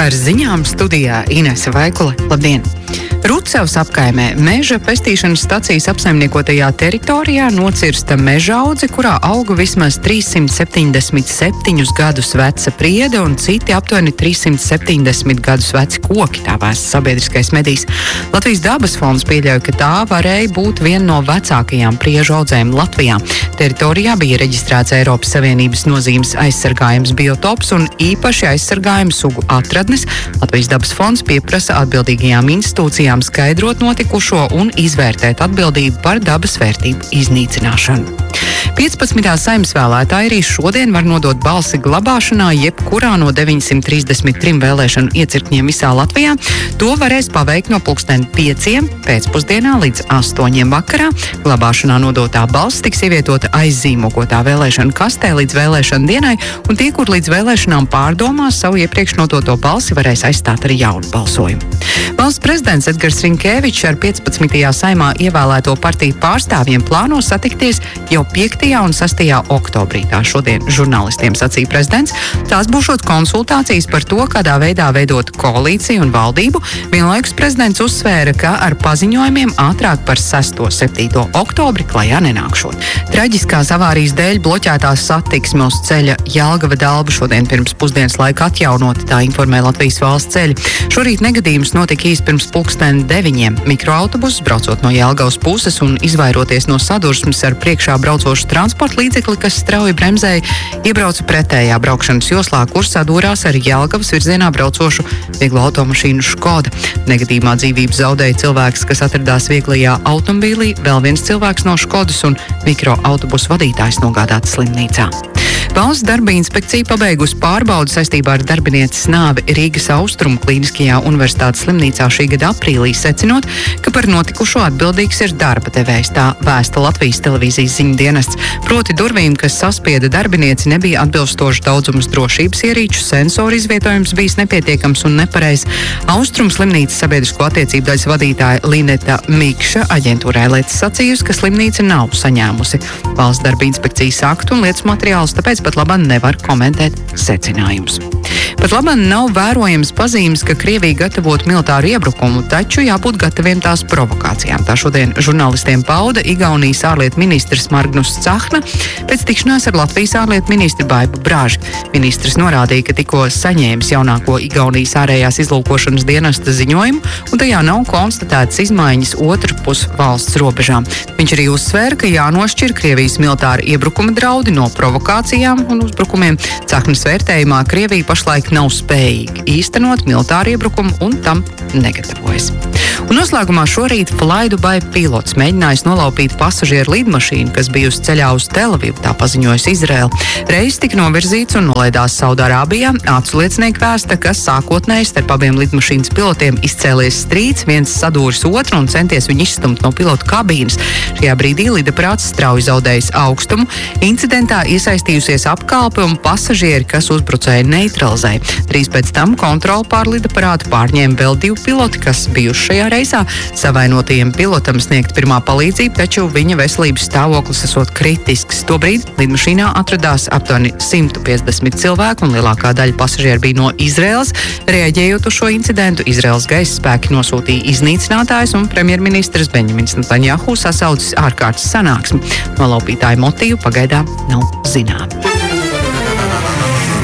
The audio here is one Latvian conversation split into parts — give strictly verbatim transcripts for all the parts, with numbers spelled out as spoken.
Ar ziņām studijā Inese Vaikule. Labdien! Rucavas apkaimē meža pestīšanas stacijas apsaimniekotajā teritorijā nocirsta meža audze, kurā auga vismaz trīssimt septiņdesmit septiņus gadus veca priede un citi aptuveni trīssimt septiņdesmit gadus veci koki, tā vēsta sabiedriskais medijs. Latvijas dabas fonds pieļauj, ka tā varēja būt viena no vecākajām priežu audzēm Latvijā. Teritorijā bija reģistrēts Eiropas Savienības nozīmes aizsargājums biotops un īpaši aizsargājums sugu atradnes. Latvijas dabas fonds pieprasa atbildīgajām institūcijām skaidrot notikušo un izvērtēt atbildību par dabas vērtību iznīcināšanu. piecpadsmitā Saeimas vēlētāji arī šodien var nodot balsi glabāšanā jebkurā no deviņsimt trīsdesmit trim vēlēšanu iecirkņiem visā Latvijā. To varēs paveikt no pulksten pieciem pēcpusdienā līdz astoņiem vakarā. Glabāšanā nodotā balss tiks ievietota aizzīmogotā vēlēšanu kastē līdz vēlēšanu dienai, un tie, kur līdz vēlēšanām pārdomās savu iepriekš nodoto balsi, varēs aizstāt ar jaunu balsojumu. Valsts prezidents Edgars Rinkēvičs ar piecpadsmitajā Saeimā ievēlēto partiju pārstāvjiem plāno satikties jau piektajā un sastajā oktobrī. Tā šodien žurnālistiem sacīja prezidents. Tās būšot konsultācijas par to, kādā veidā veidot koalīciju un valdību. Vienlaikus prezidents uzsvēra, ka ar paziņojumiem ātrāk par sesto septīto oktobri klajā nenākšot. Traģiskās avārijas dēļ bloķētās satiksme uz ceļa Jelgava-Dalba šodien pirms pusdienas laika atjaunota, tā informē Latvijas valsts ceļi. Šorīt negadījums notika īsti pirms pulksten deviņiem. Mikroautobuss braucot no Jelgavas puses un izvairoties no sadursmes ar priekšā braucošu transporta līdzekli, kas strauji bremzēja, iebrauca pretējā braukšanas joslā, kur sadūrās ar Jelgavas virzienā braucošu vieglo automašīnu Škoda. Negadījumā dzīvību zaudēja cilvēks, kas atradās vieglajā automobīlī, vēl viens cilvēks no Škodas un mikroautobusu vadītājs nogādāts slimnīcā. Valsts darba inspekcija pabeigusi pārbaudi saistībā ar darbinieces nāvi Rīgas Austrumu Klīniskajā universitātes slimnīcā šī gada aprīlī, secinot, ka par notikušo atbildīgs ir darba devējs, tā vēsta Latvijas televīzijas ziņu dienests. Proti durvīm, kas saspieda darbinieci, nebija atbilstoši daudzums drošības ierīču, sensoru izvietojums bijis nepietiekams un nepareizs. Austrumu slimnīcas sabiedrisko attiecību daļas vadītāja Lineta Mikša aģentūrai Lietas sacījusi, ka slimnīca nav saņēmusi valsts darba inspekcijas aktu un lietas materiālus, tāpēc pat labāk nevar komentēt secinājumus. Pat labāk nav vērojams pazīmes, ka Krievija gatavot militāru iebrukumu, taču jābūt gataviem tās provokācijām. Tā šodien žurnālistiem pauda Igaunijas ārlietu ministrs Margnus Cahna pēc tikšanās ar Latvijas ārlietu ministru Baibu Braži. Ministrs norādīja, ka tikko saņēmis jaunāko Igaunijas ārējās izlūkošanas dienesta ziņojumu, un tajā nav konstatētas izmaiņas otrpus valsts robežām. Viņš arī uzsvēra, ka jānošķir Krievijas militāra iebrukuma draudi no provokācijām un uzbrukumiem. Cahnas vērtējumā Krievija pašlaik nav spējīga īstenot militāru iebrukumu un tam negatavojas. Un noslēgumā šorīt Fly Dubai pilots mēģinājis nolaupīt pasažieru lidmašīnu, kas bija uz ceļā uz Telavivu, tā paziņojas Izraela. Reiss tika novirzīts un nolaidās Saudārābijā. Acu liecinieki vēsta, ka sākotnēji starp abiem lidmašīnas pilotiem izcēlies strīds, viens sadūris otru un centies viņu izstumt no pilota kabīnes. Šajā brīdī lidaparāts strauji zaudējis augstumu. Incidentā iesaistījusies apkalpe un pasažieri, kas uzbrucēju neutralizēja. Drīz pēc tam kontroli pār lidaparātu pārņēma vēl divi piloti, kas bijuši šajā reisā. Savainotajiem pilotam sniegt pirmā palīdzība, taču viņa veselības stāvoklis esot kritisks. Tobrīd lidmašīnā atradās aptuveni simt piecdesmit cilvēku un lielākā daļa pasažieru bija no Izraēlas. Reaģējot uz šo incidentu, Izraēlas gaisa spēki nosūtīja iznīcinātājus un premjerministrs Benjamins Netanjahu sasaucis ārkārtas sanāksmi. Nolaupītāju motīvu pagaidām nav zināmi.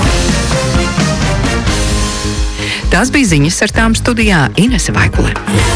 Tās bija ziņas, ar tām studijā Inese Vaikule.